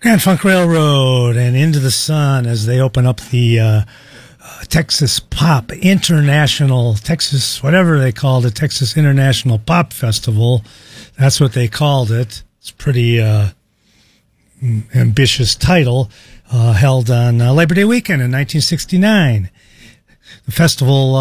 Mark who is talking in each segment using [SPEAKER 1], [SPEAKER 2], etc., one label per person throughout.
[SPEAKER 1] Grand Funk Railroad and Into the Sun as they open up the Texas Pop International, Texas, whatever they called it, Texas International Pop Festival. That's what they called it. It's a pretty ambitious title, held on Labor Day weekend in 1969. The festival,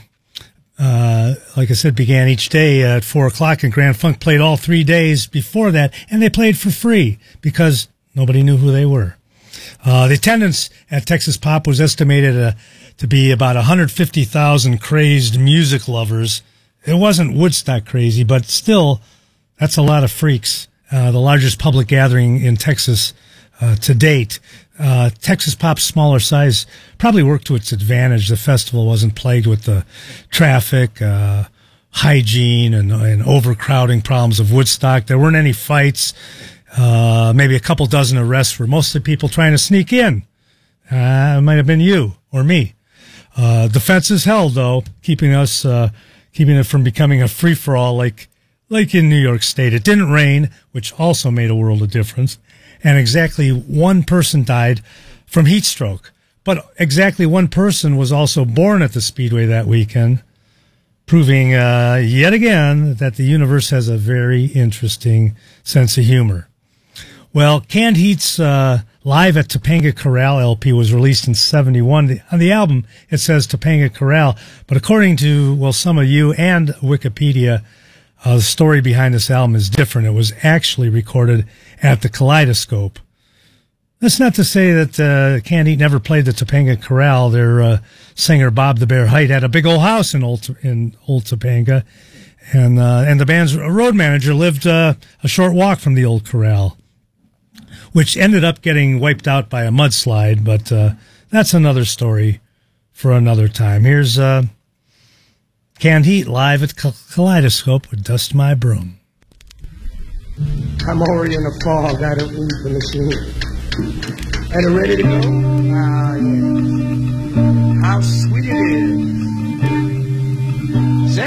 [SPEAKER 1] like I said, began each day at 4 o'clock, and Grand Funk played all 3 days before that, and they played for free because nobody knew who they were. The attendance at Texas Pop was estimated to be about 150,000 crazed music lovers. It wasn't Woodstock crazy, but still, that's a lot of freaks. The largest public gathering in Texas to date. Texas Pop's smaller size probably worked to its advantage. The festival wasn't plagued with the traffic, hygiene, and overcrowding problems of Woodstock. There weren't any fights. Maybe a couple dozen arrests were mostly people trying to sneak in. It might have been you or me. The fences held, though, keeping it from becoming a free-for-all like in New York State. It didn't rain, which also made a world of difference. And exactly one person died from heat stroke. But exactly one person was also born at the Speedway that weekend, proving yet again that the universe has a very interesting sense of humor. Well, Canned Heat's Live at Topanga Corral LP was released in 71. On the album, it says Topanga Corral, but according to, some of you and Wikipedia, the story behind this album is different. It was actually recorded at the Kaleidoscope. That's not to say that Canned Heat never played the Topanga Corral. Their singer Bob the Bear Height had a big old house in old Topanga, and the band's road manager lived a short walk from the old corral, which ended up getting wiped out by a mudslide, but that's another story for another time. Here's Canned Heat live at Kaleidoscope with Dust My Broom.
[SPEAKER 2] I'm already in the fog, got it in the machine. And ready to go? Ah, yeah. How sweet it is.